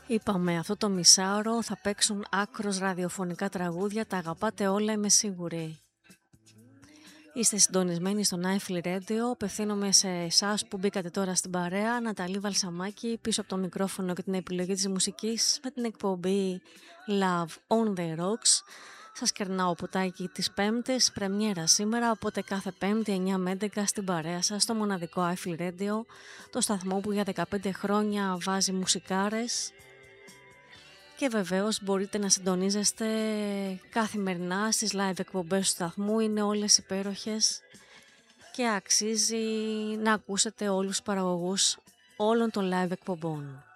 Είπαμε, αυτό το μισάωρο θα παίξουν άκρος ραδιοφωνικά τραγούδια, τα αγαπάτε όλα, είμαι σίγουρη. Είστε συντονισμένοι στο Nightly Radio, απευθύνομαι σε εσάς που μπήκατε τώρα στην παρέα, Ναταλή Βαλσαμάκη, πίσω από το μικρόφωνο και την επιλογή της μουσικής, με την εκπομπή Love on the Rocks. Σας κερνάω ποτάκι τις Πέμπτες, πρεμιέρα σήμερα, οπότε κάθε Πέμπτη 9 με 11 στην παρέα σας, στο μοναδικό Nightly Radio, το σταθμό που για 15 χρόνια βάζει μουσικάρες. Και βεβαίως μπορείτε να συντονίζεστε καθημερινά στις live εκπομπές του σταθμού, είναι όλες υπέροχες και αξίζει να ακούσετε όλους τους παραγωγούς όλων των live εκπομπών.